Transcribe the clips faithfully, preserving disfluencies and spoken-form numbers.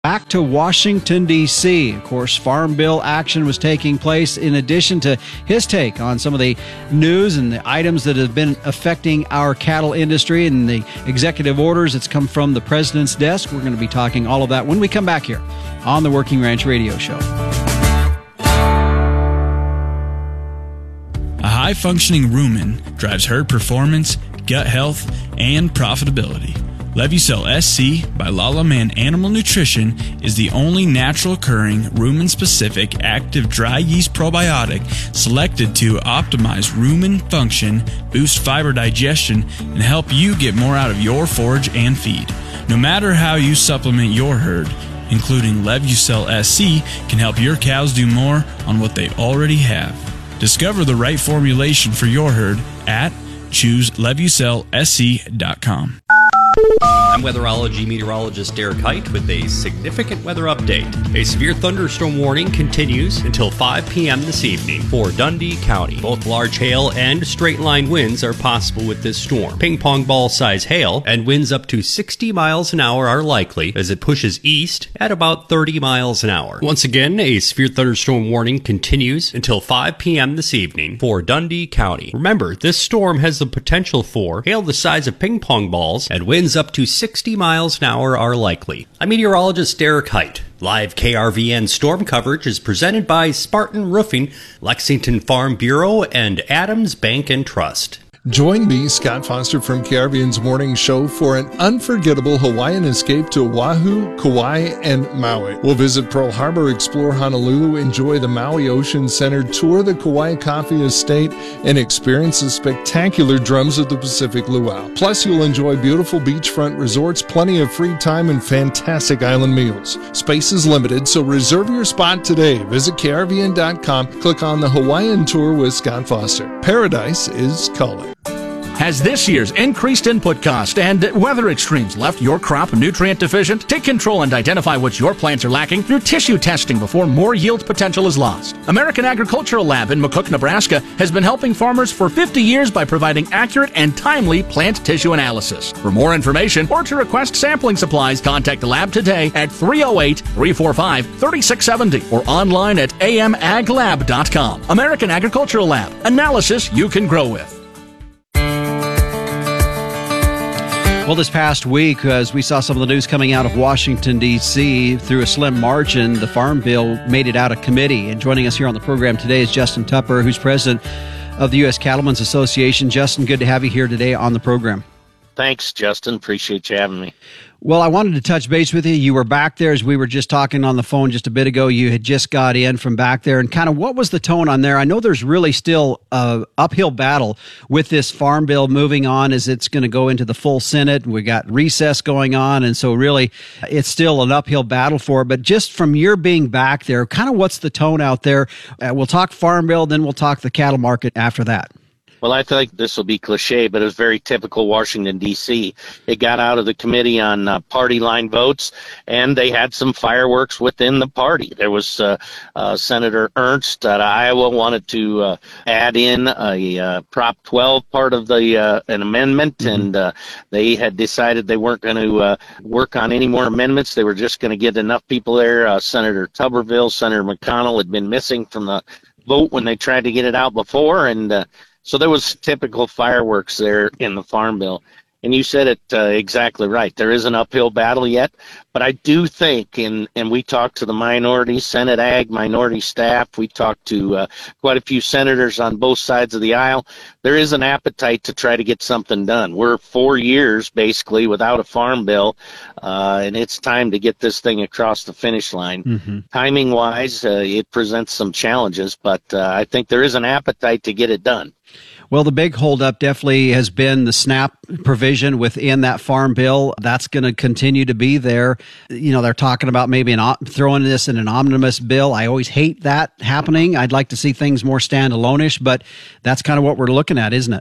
Back to Washington, D C Of course, Farm Bill action was taking place in addition to his take on some of the news and the items that have been affecting our cattle industry and the executive orders that's come from the president's desk. We're going to be talking all of that when we come back here on the Working Ranch Radio Show. A high-functioning rumen drives herd performance, gut health, and profitability. Levucel S C by Lala Man Animal Nutrition is the only natural occurring rumen-specific active dry yeast probiotic selected to optimize rumen function, boost fiber digestion, and help you get more out of your forage and feed. No matter how you supplement your herd, including Levucel S C can help your cows do more on what they already have. Discover the right formulation for your herd at choose levucel s c dot com. I'm weatherology meteorologist Derek Height with a significant weather update. A severe thunderstorm warning continues until five p.m. this evening for Dundee County. Both large hail and straight-line winds are possible with this storm. Ping-pong ball-size hail and winds up to sixty miles an hour are likely as it pushes east at about thirty miles an hour. Once again, a severe thunderstorm warning continues until five p.m. this evening for Dundee County. Remember, this storm has the potential for hail the size of ping-pong balls and winds up to sixty miles an hour are likely. I'm meteorologist Derek Height. Live K R V N storm coverage is presented by Spartan Roofing, Lexington Farm Bureau, and Adams Bank and Trust. Join me, Scott Foster from K R V N's Morning Show for an unforgettable Hawaiian escape to Oahu, Kauai, and Maui. We'll visit Pearl Harbor, explore Honolulu, enjoy the Maui Ocean Center, tour the Kauai Coffee Estate, and experience the spectacular drums of the Pacific Luau. Plus, you'll enjoy beautiful beachfront resorts, plenty of free time, and fantastic island meals. Space is limited, so reserve your spot today. Visit K R V N dot com, click on the Hawaiian Tour with Scott Foster. Paradise is calling. Has this year's increased input cost and weather extremes left your crop nutrient deficient? Take control and identify what your plants are lacking through tissue testing before more yield potential is lost. American Agricultural Lab in McCook, Nebraska has been helping farmers for fifty years by providing accurate and timely plant tissue analysis. For more information or to request sampling supplies, contact the lab today at three oh eight, three four five, three six seven zero or online at a m ag lab dot com. American Agricultural Lab. Analysis you can grow with. Well, this past week, as we saw some of the news coming out of Washington, D C, through a slim margin, the Farm Bill made it out of committee. And joining us here on the program today is Justin Tupper, who's president of the U S Cattlemen's Association. Justin, good to have you here today on the program. Thanks, Justin. Appreciate you having me. Well, I wanted to touch base with you. You were back there as we were just talking on the phone just a bit ago. You had just got in from back there, and kind of what was the tone on there? I know there's really still a uphill battle with this Farm Bill moving on as it's going to go into the full Senate. We got recess going on, and so really it's still an uphill battle for it. But just from your being back there, kind of what's the tone out there? Uh, we'll talk Farm Bill, then we'll talk the cattle market after that. Well, I think this will be cliche, but it was very typical Washington, D C It got out of the committee on uh, party line votes, and they had some fireworks within the party. There was uh, uh, Senator Ernst at Iowa wanted to uh, add in a uh, Prop twelve part of the uh, an amendment, mm-hmm. and uh, they had decided they weren't going to uh, work on any more amendments. They were just going to get enough people there. Uh, Senator Tuberville, Senator McConnell had been missing from the vote when they tried to get it out before, and uh, so there was typical fireworks there in the Farm Bill. And you said it uh, exactly right. There is an uphill battle yet, but I do think, and, and we talked to the minority, Senate Ag minority staff, we talked to uh, quite a few senators on both sides of the aisle. There is an appetite to try to get something done. We're four years, basically, without a Farm Bill, uh, and it's time to get this thing across the finish line. Mm-hmm. Timing-wise, uh, it presents some challenges, but uh, I think there is an appetite to get it done. Well, the big holdup definitely has been the SNAP provision within that Farm Bill. That's going to continue to be there. You know, they're talking about maybe an, throwing this in an omnibus bill. I always hate that happening. I'd like to see things more standalone-ish, but that's kind of what we're looking at, isn't it?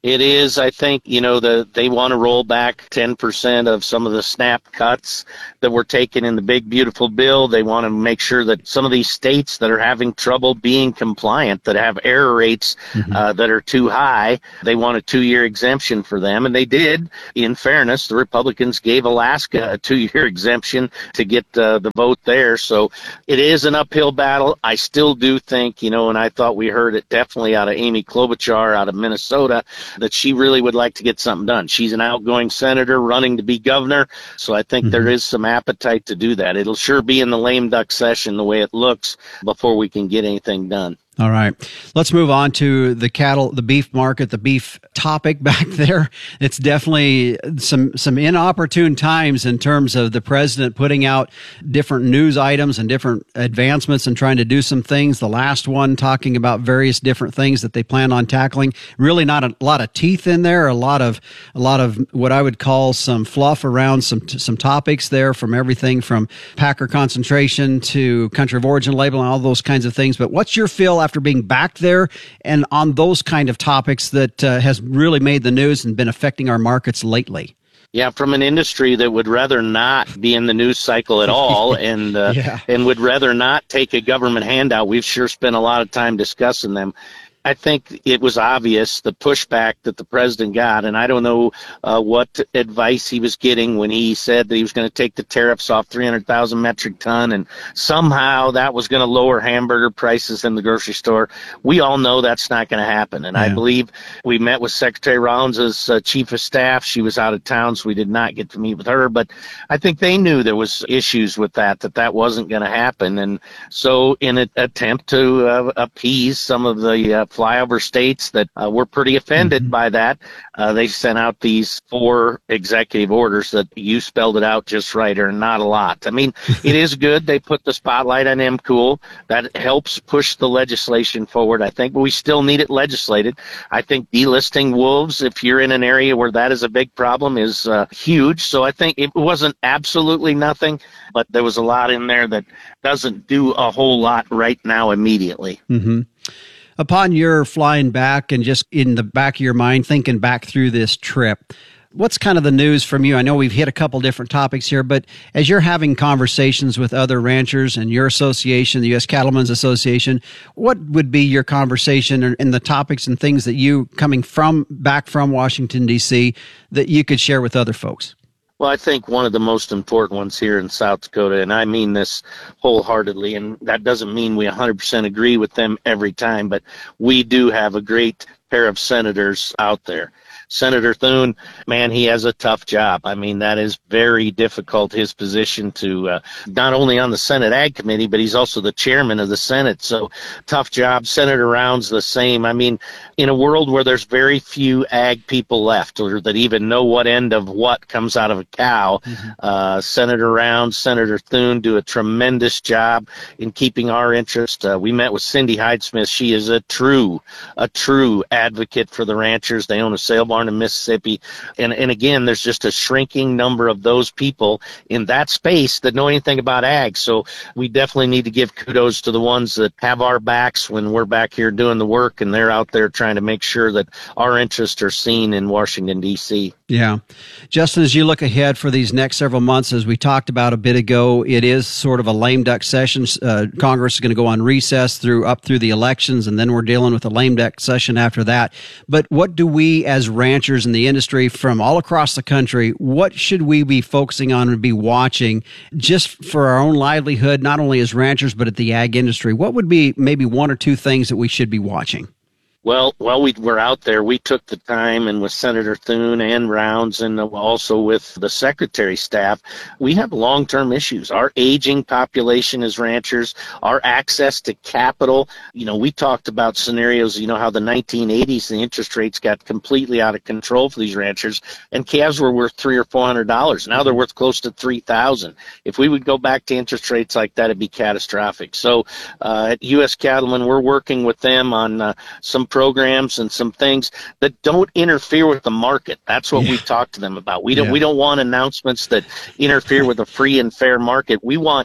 It is, I think, you know, the they want to roll back ten percent of some of the SNAP cuts that were taken in the big, beautiful bill. They want to make sure that some of these states that are having trouble being compliant, that have error rates mm-hmm. uh, that are too high, they want a two-year exemption for them. And they did. In fairness, the Republicans gave Alaska a two-year exemption to get uh, the vote there. So it is an uphill battle. I still do think, you know, and I thought we heard it definitely out of Amy Klobuchar out of Minnesota, that she really would like to get something done. She's an outgoing senator running to be governor, so I think mm-hmm. there is some appetite to do that. It'll sure be in the lame duck session the way it looks before we can get anything done. All right. Let's move on to the cattle, the beef market, the beef topic back there. It's definitely some some inopportune times in terms of the president putting out different news items and different advancements and trying to do some things. The last one talking about various different things that they plan on tackling. Really not a lot of teeth in there, a lot of a lot of what I would call some fluff around some some topics there, from everything from Packer concentration to country of origin labeling, all those kinds of things. But what's your feel after being back there and on those kind of topics that uh, has really made the news and been affecting our markets lately? Yeah, from an industry that would rather not be in the news cycle at all and uh, yeah. and would rather not take a government handout, we've sure spent a lot of time discussing them. I think it was obvious the pushback that the president got, and I don't know uh, what advice he was getting when he said that he was going to take the tariffs off three hundred thousand metric ton, and somehow that was going to lower hamburger prices in the grocery store. We all know that's not going to happen, and yeah. I believe we met with Secretary Rollins' uh, chief of staff. She was out of town, so we did not get to meet with her, but I think they knew there was issues with that, that that wasn't going to happen, and so in an attempt to uh, appease some of the uh, flyover states that uh, were pretty offended mm-hmm. by that, Uh, they sent out these four executive orders that you spelled it out just right, are not a lot. I mean, it is good. They put the spotlight on M. Cool. That helps push the legislation forward, I think, but we still need it legislated. I think delisting wolves, if you're in an area where that is a big problem, is uh, huge. So I think it wasn't absolutely nothing, but there was a lot in there that doesn't do a whole lot right now immediately. Mm-hmm. Upon your flying back and just in the back of your mind, thinking back through this trip, what's kind of the news from you? I know we've hit a couple different topics here, but as you're having conversations with other ranchers and your association, the U S Cattlemen's Association, what would be your conversation and the topics and things that you, coming from back from Washington, D C, that you could share with other folks? Well, I think one of the most important ones here in South Dakota, and I mean this wholeheartedly, and that doesn't mean we one hundred percent agree with them every time, but we do have a great pair of senators out there. Senator Thune, man, he has a tough job. I mean, that is very difficult, his position to, uh, not only on the Senate Ag Committee, but he's also the chairman of the Senate. So tough job. Senator Rounds the same. I mean, in a world where there's very few ag people left, or that even know what end of what comes out of a cow, mm-hmm. uh, Senator Rounds, Senator Thune do a tremendous job in keeping our interest. Uh, we met with Cindy Hyde-Smith. She is a true, a true advocate for the ranchers. They own a sale barn in Mississippi. And, and again, there's just a shrinking number of those people in that space that know anything about ag. So we definitely need to give kudos to the ones that have our backs when we're back here doing the work, and they're out there trying to make sure that our interests are seen in Washington, D C. Yeah. Justin, as you look ahead for these next several months, as we talked about a bit ago, it is sort of a lame duck session. Uh, Congress is going to go on recess through up through the elections, and then we're dealing with a lame duck session after that. But what do we as ranchers in the industry from all across the country, what should we be focusing on and be watching just for our own livelihood, not only as ranchers, but at the ag industry? What would be maybe one or two things that we should be watching? Well, while we were out there, we took the time, and with Senator Thune and Rounds, and also with the Secretary's staff, we have long-term issues. Our aging population as ranchers, our access to capital. You know, we talked about scenarios, you know, how the nineteen eighties, the interest rates got completely out of control for these ranchers, and calves were worth three or four hundred dollars. Now they're worth close to three thousand. If we would go back to interest rates like that, it'd be catastrophic. So uh, at U S Cattlemen, we're working with them on uh, some programs and some things that don't interfere with the market. That's what yeah. we talk to them about. We don't yeah. we don't want announcements that interfere with a free and fair market. We want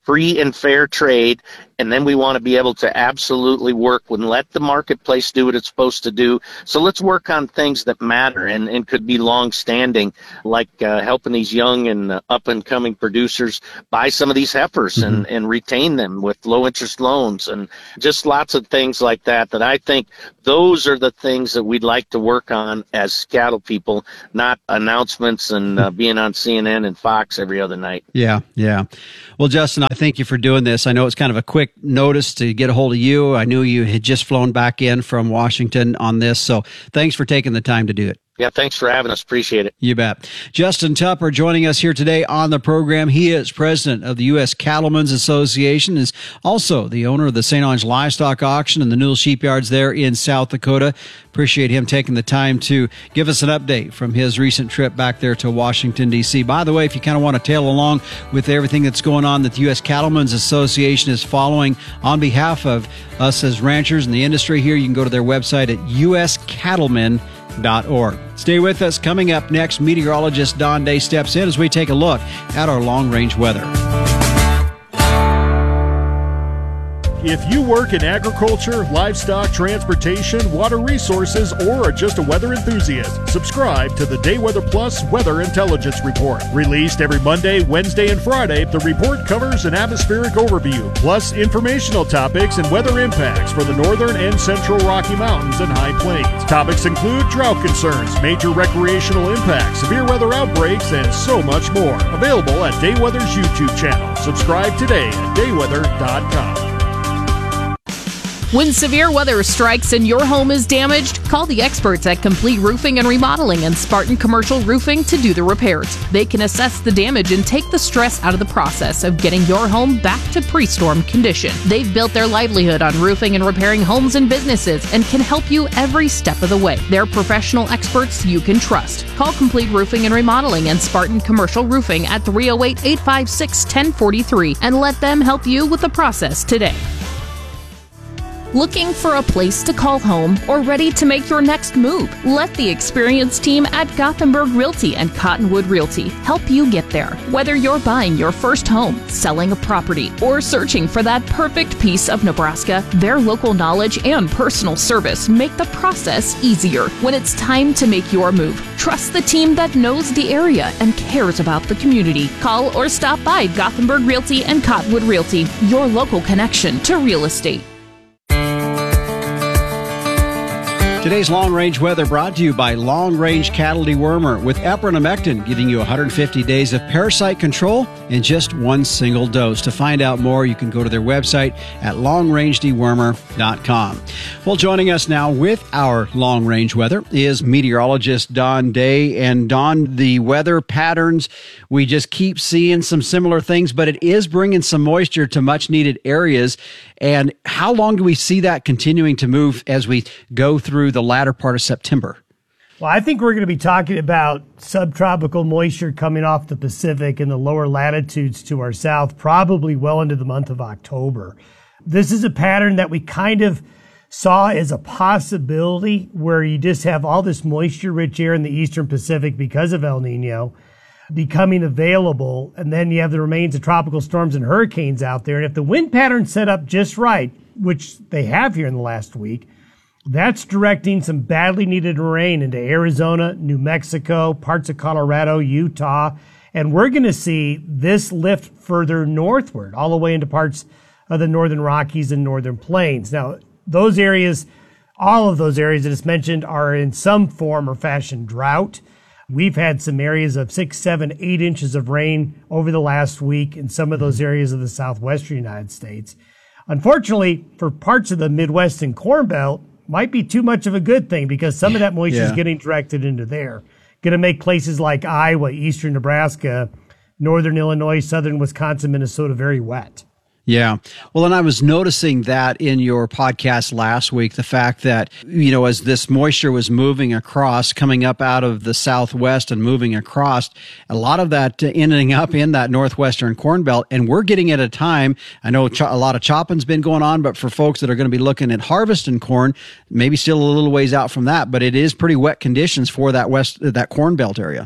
free and fair trade, and then we want to be able to absolutely work and let the marketplace do what it's supposed to do. So let's work on things that matter and, and could be long-standing, like uh, helping these young and uh, up-and-coming producers buy some of these heifers mm-hmm. and, and retain them with low-interest loans, and just lots of things like that, that I think those are the things that we'd like to work on as cattle people, not announcements and uh, being on C N N and Fox every other night. Yeah, yeah. Well, Justin, I thank you for doing this. I know it's kind of a quick notice to get a hold of you. I knew you had just flown back in from Washington on this, so thanks for taking the time to do it. Yeah, thanks for having us. Appreciate it. You bet. Justin Tupper joining us here today on the program. He is president of the U S Cattlemen's Association, is also the owner of the Saint Onge Livestock Auction and the Newell Sheepyards there in South Dakota. Appreciate him taking the time to give us an update from his recent trip back there to Washington, D C. By the way, if you kind of want to tail along with everything that's going on that the U S Cattlemen's Association is following on behalf of us as ranchers in the industry here, you can go to their website at u s cattlemen dot org. Stay with us. Coming up next, meteorologist Don Day steps in as we take a look at our long-range weather. If you work in agriculture, livestock, transportation, water resources, or are just a weather enthusiast, subscribe to the Day Weather Plus Weather Intelligence Report. Released every Monday, Wednesday, and Friday, the report covers an atmospheric overview, plus informational topics and weather impacts for the northern and central Rocky Mountains and High Plains. Topics include drought concerns, major recreational impacts, severe weather outbreaks, and so much more. Available at Day Weather's YouTube channel. Subscribe today at day weather dot com. When severe weather strikes and your home is damaged, call the experts at Complete Roofing and Remodeling and Spartan Commercial Roofing to do the repairs. They can assess the damage and take the stress out of the process of getting your home back to pre-storm condition. They've built their livelihood on roofing and repairing homes and businesses and can help you every step of the way. They're professional experts you can trust. Call Complete Roofing and Remodeling and Spartan Commercial Roofing at three oh eight, eight five six, one oh four three and let them help you with the process today. Looking for a place to call home or ready to make your next move? Let the experienced team at Gothenburg Realty and Cottonwood Realty help you get there. Whether you're buying your first home, selling a property, or searching for that perfect piece of Nebraska, their local knowledge and personal service make the process easier. When it's time to make your move, trust the team that knows the area and cares about the community. Call or stop by Gothenburg Realty and Cottonwood Realty, your local connection to real estate. Today's long-range weather brought to you by Long Range Cattle Dewormer with epironamectin, giving you one hundred fifty days of parasite control in just one single dose. To find out more, you can go to their website at long range dewormer dot com. Well, joining us now with our long-range weather is meteorologist Don Day. And Don, the weather patterns, we just keep seeing some similar things, but it is bringing some moisture to much-needed areas. And how long do we see that continuing to move as we go through the latter part of September? Well, I think we're going to be talking about subtropical moisture coming off the Pacific and the lower latitudes to our south, probably well into the month of October. This is a pattern that we kind of saw as a possibility where you just have all this moisture-rich air in the eastern Pacific because of El Nino becoming available, and then you have the remains of tropical storms and hurricanes out there. And if the wind pattern's set up just right, which they have here in the last week, that's directing some badly needed rain into Arizona, New Mexico, parts of Colorado, Utah, and we're going to see this lift further northward, all the way into parts of the northern Rockies and northern plains. Now, those areas, all of those areas that is mentioned, are in some form or fashion drought. We've had some areas of six, seven, eight inches of rain over the last week in some of those areas of the southwestern United States. Unfortunately, for parts of the Midwest and Corn Belt, might be too much of a good thing because some of that moisture is yeah. getting directed into there. Going to make places like Iowa, eastern Nebraska, northern Illinois, southern Wisconsin, Minnesota very wet. Yeah. Well, and I was noticing that in your podcast last week, the fact that, you know, as this moisture was moving across, coming up out of the southwest and moving across, a lot of that ending up in that northwestern Corn Belt. And we're getting at a time, I know ch- a lot of chopping's been going on, but for folks that are going to be looking at harvesting corn, maybe still a little ways out from that, but it is pretty wet conditions for that west, that Corn Belt area.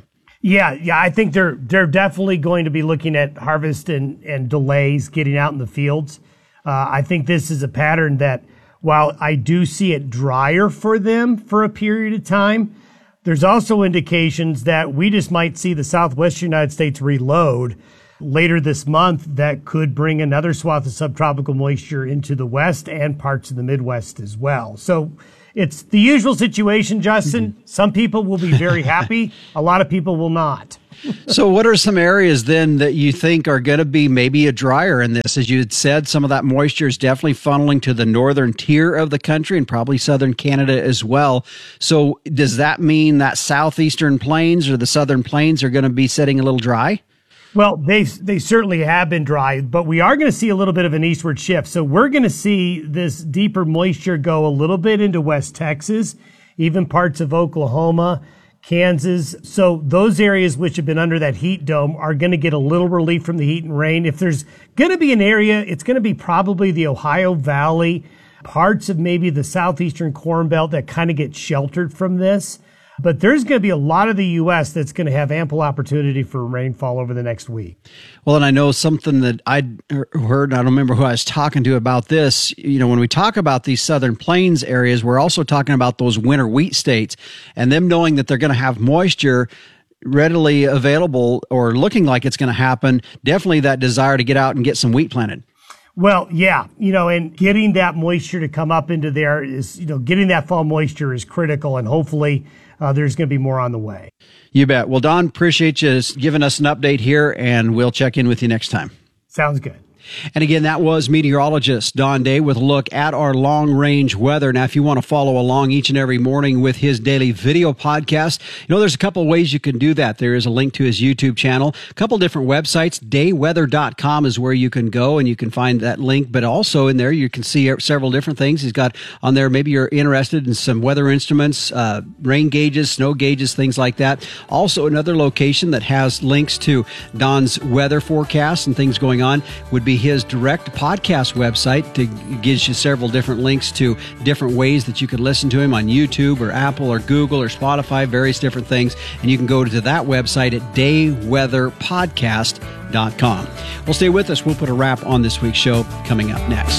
Yeah, yeah, I think they're they're definitely going to be looking at harvest and, and delays getting out in the fields. Uh, I think this is a pattern that, while I do see it drier for them for a period of time, there's also indications that we just might see the southwestern United States reload later this month that could bring another swath of subtropical moisture into the west and parts of the Midwest as well. So it's the usual situation, Justin. Mm-hmm. Some people will be very happy. A lot of people will not. So what are some areas then that you think are going to be maybe a drier in this? As you had said, some of that moisture is definitely funneling to the northern tier of the country and probably southern Canada as well. So does that mean that southeastern plains or the southern plains are going to be sitting a little dry? Well, they they certainly have been dry, but we are going to see a little bit of an eastward shift. So we're going to see this deeper moisture go a little bit into West Texas, even parts of Oklahoma, Kansas. So those areas which have been under that heat dome are going to get a little relief from the heat and rain. If there's going to be an area, it's going to be probably the Ohio Valley, parts of maybe the southeastern Corn Belt that kind of get sheltered from this. But there's going to be a lot of the U S that's going to have ample opportunity for rainfall over the next week. Well, and I know something that I'd heard, I don't remember who I was talking to about this. You know, when we talk about these southern plains areas, we're also talking about those winter wheat states and them knowing that they're going to have moisture readily available or looking like it's going to happen. Definitely that desire to get out and get some wheat planted. Well, yeah, you know, and getting that moisture to come up into there is, you know, getting that fall moisture is critical, and hopefully uh, there's going to be more on the way. You bet. Well, Don, appreciate you giving us an update here, and we'll check in with you next time. Sounds good. And again, that was meteorologist Don Day with a look at our long-range weather. Now, if you want to follow along each and every morning with his daily video podcast, you know, there's a couple of ways you can do that. There is a link to his YouTube channel, a couple different websites. day weather dot com is where you can go, and you can find that link. But also in there, you can see several different things. He's got on there, maybe you're interested in some weather instruments, uh, rain gauges, snow gauges, things like that. Also, another location that has links to Don's weather forecast and things going on would be his direct podcast website. That gives you several different links to different ways that you could listen to him on YouTube or Apple or Google or Spotify, various different things. And you can go to that website at day weather podcast dot com. Well, stay with us. We'll put a wrap on this week's show coming up next.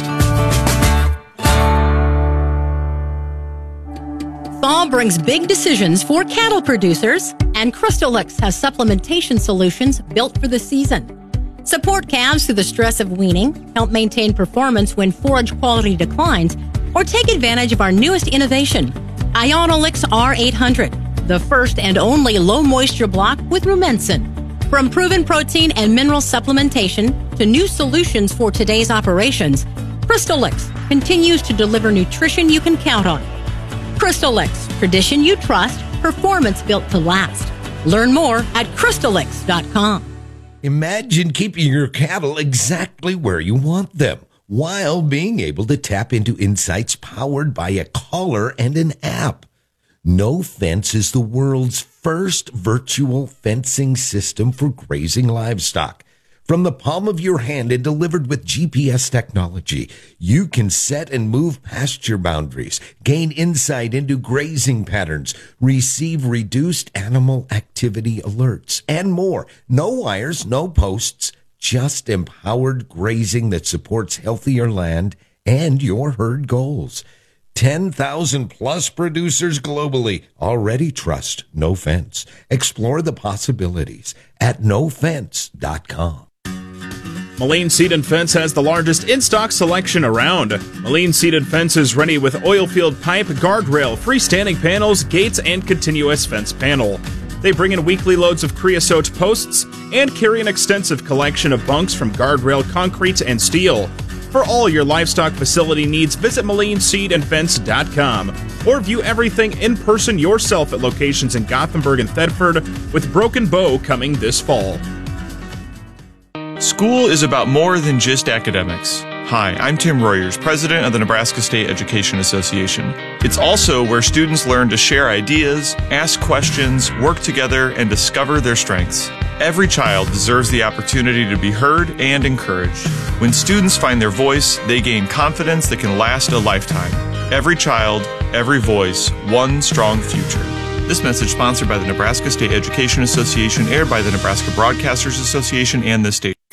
Fall brings big decisions for cattle producers, and Crystalix has supplementation solutions built for the season. Support calves through the stress of weaning, help maintain performance when forage quality declines, or take advantage of our newest innovation, Ionolix R eight hundred, the first and only low-moisture block with Rumensin. From proven protein and mineral supplementation to new solutions for today's operations, Crystalix continues to deliver nutrition you can count on. Crystalix, tradition you trust, performance built to last. Learn more at crystalix dot com. Imagine keeping your cattle exactly where you want them while being able to tap into insights powered by a collar and an app. No Fence is the world's first virtual fencing system for grazing livestock. From the palm of your hand and delivered with G P S technology, you can set and move pasture boundaries, gain insight into grazing patterns, receive reduced animal activity alerts, and more. No wires, no posts, just empowered grazing that supports healthier land and your herd goals. ten thousand plus producers globally already trust No Fence. Explore the possibilities at no fence dot com. Moline Seed and Fence has the largest in-stock selection around. Moline Seed and Fence is ready with oil-filled pipe, guardrail, freestanding panels, gates, and continuous fence panel. They bring in weekly loads of creosote posts and carry an extensive collection of bunks from guardrail, concrete, and steel. For all your livestock facility needs, visit moline seed and fence dot com or view everything in person yourself at locations in Gothenburg and Thedford, with Broken Bow coming this fall. School is about more than just academics. Hi, I'm Tim Royers, president of the Nebraska State Education Association. It's also where students learn to share ideas, ask questions, work together, and discover their strengths. Every child deserves the opportunity to be heard and encouraged. When students find their voice, they gain confidence that can last a lifetime. Every child, every voice, one strong future. This message sponsored by the Nebraska State Education Association, aired by the Nebraska Broadcasters Association and this state.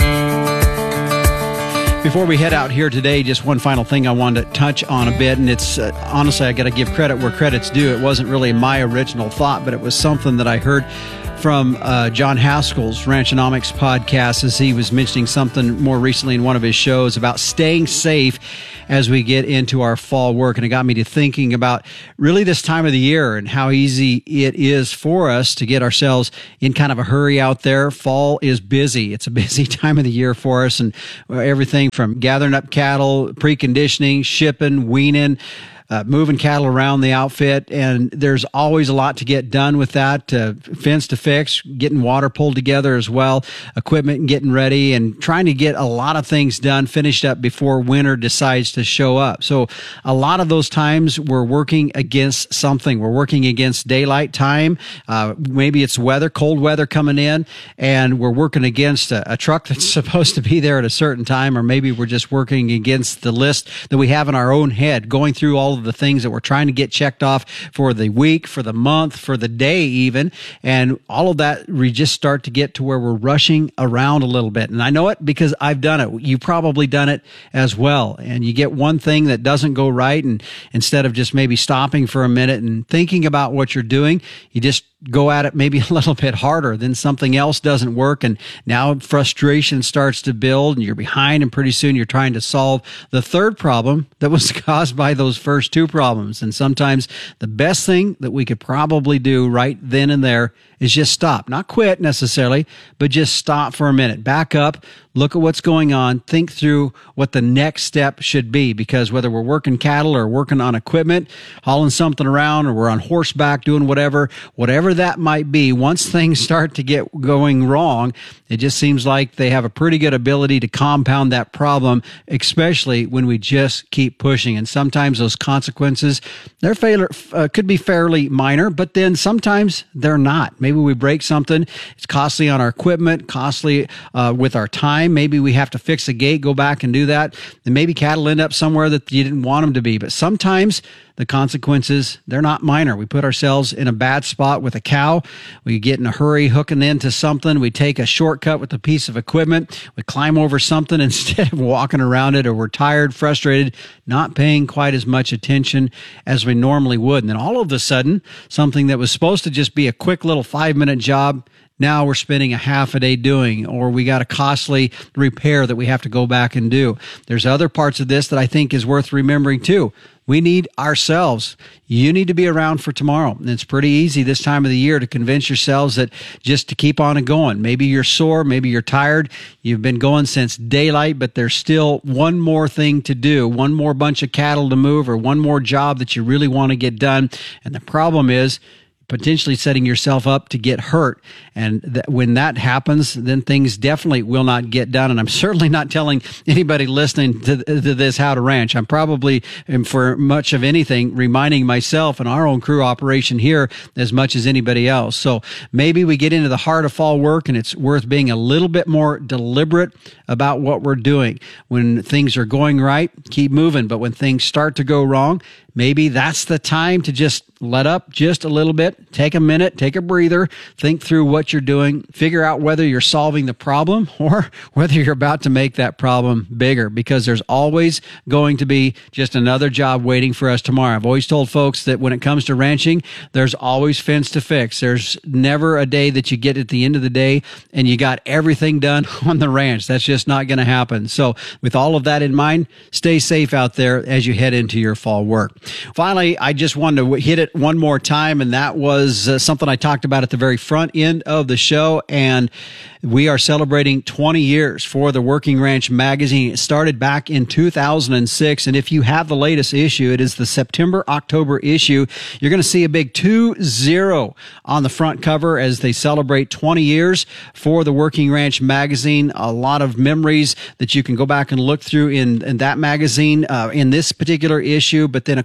Before we head out here today, just one final thing I wanted to touch on a bit, and it's uh, honestly, I got to give credit where credit's due. It wasn't really my original thought, but it was something that I heard from uh, John Haskell's Ranchonomics podcast, as he was mentioning something more recently in one of his shows about staying safe as we get into our fall work. And it got me to thinking about really this time of the year and how easy it is for us to get ourselves in kind of a hurry out there. Fall is busy. It's a busy time of the year for us, and everything from gathering up cattle, preconditioning, shipping, weaning, Uh, moving cattle around the outfit, and there's always a lot to get done with that. Uh, fence to fix, getting water pulled together as well, equipment and getting ready, and trying to get a lot of things done, finished up before winter decides to show up. So a lot of those times we're working against something. We're working against daylight time. Uh, maybe it's weather, cold weather coming in, and we're working against a, a truck that's supposed to be there at a certain time, or maybe we're just working against the list that we have in our own head, going through all of the things that we're trying to get checked off for the week, for the month, for the day even. And all of that, we just start to get to where we're rushing around a little bit. And I know it because I've done it. You've probably done it as well. And you get one thing that doesn't go right, and instead of just maybe stopping for a minute and thinking about what you're doing, you just go at it maybe a little bit harder. Then something else doesn't work, and now frustration starts to build, and you're behind, and pretty soon you're trying to solve the third problem that was caused by those first two problems. And sometimes the best thing that we could probably do right then and there is just stop. Not quit necessarily, but just stop for a minute. Back up, look at what's going on, think through what the next step should be, because whether we're working cattle or working on equipment, hauling something around, or we're on horseback doing whatever, whatever that might be, once things start to get going wrong, it just seems like they have a pretty good ability to compound that problem, especially when we just keep pushing. And sometimes those consequences, they're fair, uh, could be fairly minor, but then sometimes they're not. Maybe we break something. It's costly on our equipment, costly uh, with our time. Maybe we have to fix a gate, go back and do that. And maybe cattle end up somewhere that you didn't want them to be. But sometimes the consequences, they're not minor. We put ourselves in a bad spot with a cow. We get in a hurry hooking into something. We take a shortcut with a piece of equipment. We climb over something instead of walking around it, or we're tired, frustrated, not paying quite as much attention as we normally would. And then all of a sudden, something that was supposed to just be a quick little five-minute job, now we're spending a half a day doing, or we got a costly repair that we have to go back and do. There's other parts of this that I think is worth remembering too. We need ourselves. You need to be around for tomorrow. And it's pretty easy this time of the year to convince yourselves that just to keep on and going. Maybe you're sore. Maybe you're tired. You've been going since daylight, but there's still one more thing to do, one more bunch of cattle to move, or one more job that you really want to get done. And the problem is, potentially setting yourself up to get hurt. And th- when that happens, then things definitely will not get done. And I'm certainly not telling anybody listening to, to this how to ranch. I'm probably, and for much of anything, reminding myself and our own crew operation here as much as anybody else. So maybe we get into the heart of fall work, and it's worth being a little bit more deliberate about what we're doing. When things are going right, keep moving. But when things start to go wrong, maybe that's the time to just let up just a little bit, take a minute, take a breather, think through what you're doing, figure out whether you're solving the problem or whether you're about to make that problem bigger, because there's always going to be just another job waiting for us tomorrow. I've always told folks that when it comes to ranching, there's always fence to fix. There's never a day that you get at the end of the day and you got everything done on the ranch. That's just not going to happen. So with all of that in mind, stay safe out there as you head into your fall work. Finally, I just wanted to hit it one more time, and that was uh, something I talked about at the very front end of the show. And we are celebrating twenty years for the Working Ranch magazine. It started back in two thousand six, and if you have the latest issue, it is the September-October issue. You're going to see a big two zero on the front cover as they celebrate twenty years for the Working Ranch magazine. A lot of memories that you can go back and look through in, in that magazine, uh, in this particular issue. But then, of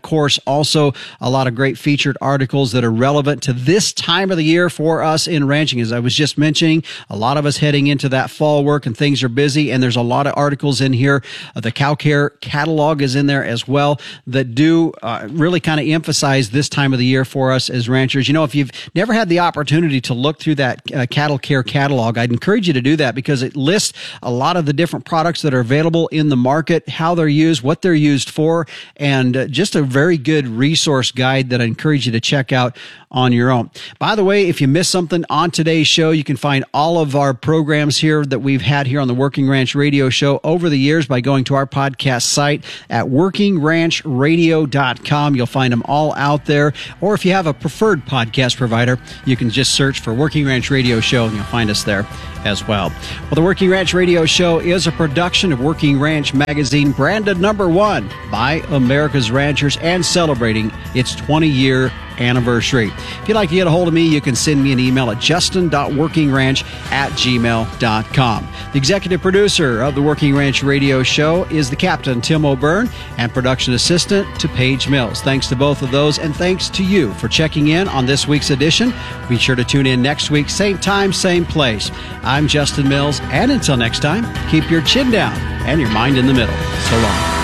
course, also a lot of great featured articles that are relevant to this time of the year for us in ranching. As I was just mentioning, a lot of us heading into that fall work and things are busy, and there's a lot of articles in here. Uh, the Cow Care catalog is in there as well that do uh, really kind of emphasize this time of the year for us as ranchers. You know, if you've never had the opportunity to look through that uh, Cattle Care catalog, I'd encourage you to do that because it lists a lot of the different products that are available in the market, how they're used, what they're used for, and uh, just a very good resource guide that I encourage you to check out on your own. By the way, if you missed something on today's show, you can find all of our programs here that we've had here on the Working Ranch Radio Show over the years by going to our podcast site at working ranch radio dot com. You'll find them all out there. Or if you have a preferred podcast provider, you can just search for Working Ranch Radio Show and you'll find us there as well. Well, the Working Ranch Radio Show is a production of Working Ranch Magazine, branded number one by America's Ranchers and celebrating its twenty-year anniversary. If you'd like to get a hold of me, you can send me an email at justin dot working ranch at gmail dot com. The executive producer of the Working Ranch Radio Show is the Captain, Tim O'Byrne, and production assistant to Paige Mills. Thanks to both of those, and thanks to you for checking in on this week's edition. Be sure to tune in next week, same time, same place. I'm Justin Mills, and until next time, keep your chin down and your mind in the middle. So long.